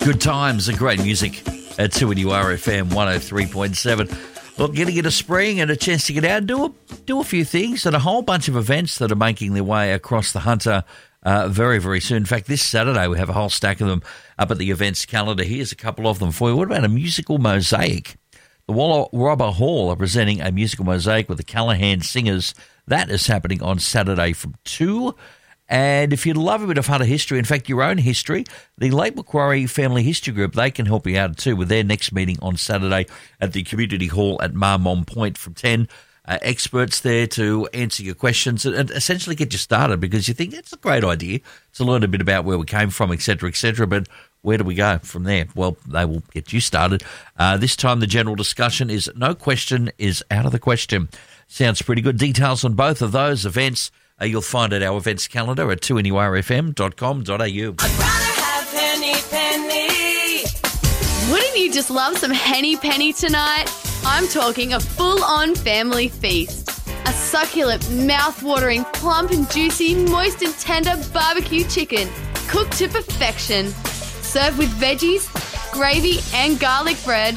Good times and great music at 2NURFM 103.7. Look, getting into spring and a chance to get out and do a few things and a whole bunch of events that are making their way across the Hunter very, very soon. In fact, this Saturday we have a whole stack of them up at the events calendar. Here's a couple of them for you. What about a musical mosaic? The Walla Robber Hall are presenting a musical mosaic with the Callahan Singers. That is happening on Saturday from 2. And if you love a bit of Hunter history, in fact, your own history, the Lake Macquarie Family History Group, they can help you out too with their next meeting on Saturday at the Community Hall at Marmon Point from 10. Experts there to answer your questions and essentially get you started, because you think it's a great idea to learn a bit about where we came from, etc., but where do we go from there? Well, they will get you started. This time the general discussion is no question is out of the question. Sounds pretty good. Details on both of those events you'll find at our events calendar at 2NURFM.com.au. I'd rather have Henny Penny. Wouldn't you just love some Henny Penny tonight? I'm talking a full-on family feast. A succulent, mouth-watering, plump and juicy, moist and tender barbecue chicken, cooked to perfection. Served with veggies, gravy and garlic bread.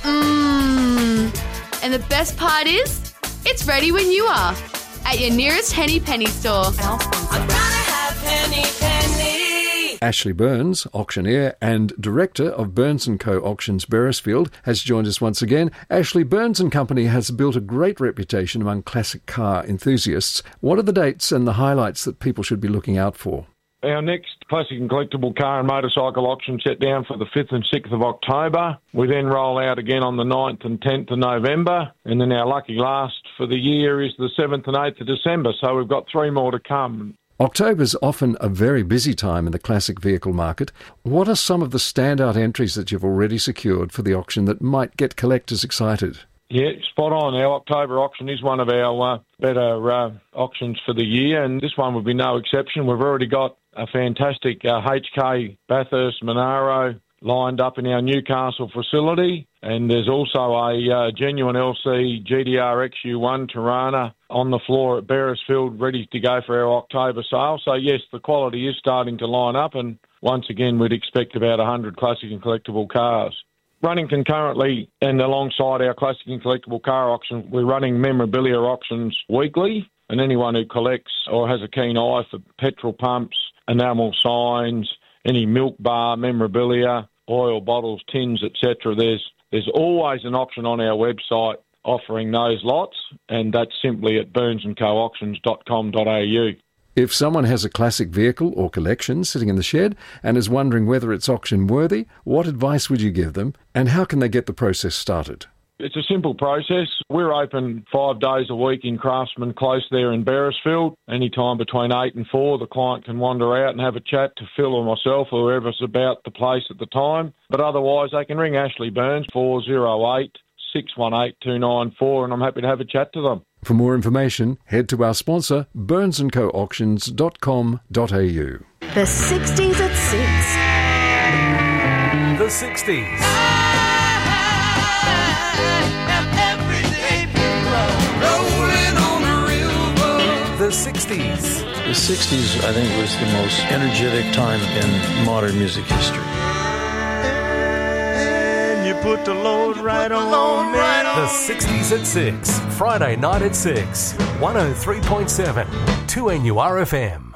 And the best part is, it's ready when you are. At your nearest Henny Penny store. I'd rather have Henny Penny. Ashley Burns, auctioneer and director of Burns & Co. Auctions Beresfield, has joined us once again. Ashley, Burns & Company has built a great reputation among classic car enthusiasts. What are the dates and the highlights that people should be looking out for? Our next classic and collectible car and motorcycle auction set down for the 5th and 6th of October. We then roll out again on the 9th and 10th of November. And then our lucky last for the year is the 7th and 8th of December. So we've got 3 more to come. October's often a very busy time in the classic vehicle market. What are some of the standout entries that you've already secured for the auction that might get collectors excited? Yeah, spot on. Our October auction is one of our better auctions for the year, and this one would be no exception. We've already got a fantastic HK Bathurst Monaro lined up in our Newcastle facility, and there's also a genuine LC GDR XU1 Tirana on the floor at Beresfield ready to go for our October sale. So yes, the quality is starting to line up, and once again we'd expect about 100 classic and collectible cars. Running concurrently and alongside our classic and collectible car auction, we're running memorabilia auctions weekly, and anyone who collects or has a keen eye for petrol pumps, enamel signs, any milk bar memorabilia, oil bottles, tins, etc., there's always an option on our website offering those lots, and that's simply at burnsandcoauctions.com.au. If someone has a classic vehicle or collection sitting in the shed and is wondering whether it's auction worthy, what advice would you give them, and how can they get the process started? It's a simple process. We're open 5 days a week in Craftsman Close there in Beresfield. Any time between 8 and 4, the client can wander out and have a chat to Phil or myself or whoever's about the place at the time. But otherwise, they can ring Ashley Burns, 408 618 294, and I'm happy to have a chat to them. For more information, head to our sponsor, burnsandcoauctions.com.au. The 60s at 6. The 60s. The 60s. The 60s, I think, was the most energetic time in modern music history. And you put the load right on me. The 60s at 6. Friday night at 6. 103.7. 2NURFM.